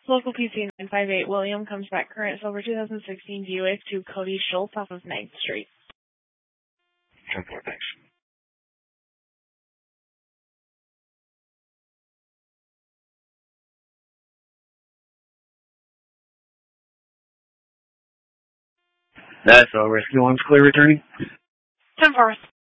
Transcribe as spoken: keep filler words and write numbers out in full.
Local P C nine five eight, William comes back current silver two thousand sixteen Buick to Cody Schultz off of ninth Street. ten four, thanks. That's all. Rescue one's clear returning. ten four.